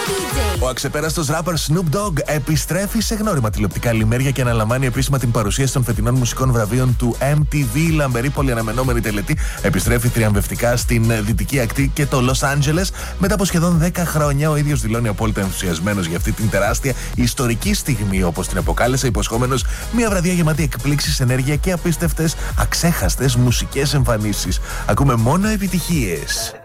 Ο αξεπέραστος ράπερ Snoop Dogg επιστρέφει σε γνώριμα τηλεοπτικά λιμέρια και αναλαμβάνει επίσημα την παρουσίαση των φετινών μουσικών βραβείων του MTV. Η λαμπερή πολυαναμενόμενη τελετή επιστρέφει θριαμβευτικά στην Δυτική Ακτή και το Λος Άντζελες μετά από σχεδόν 10 χρόνια. Ο ίδιος δηλώνει απόλυτα ενθουσιασμένος για αυτή την τεράστια ιστορική στιγμή, όπως την αποκάλεσε, υποσχόμενος μια βραδιά γεμάτη εκπλήξεις, ενέργεια και απίστευτες, αξέχαστες μουσικές εμφανίσεις. Ακούμε μόνο επιτυχίες.